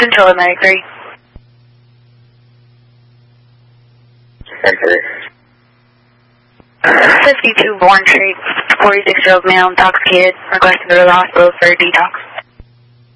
Control Medic 3. Center. 52 Bourne Street, 46-year-old male intoxicated, requested to go to the hospital for a detox.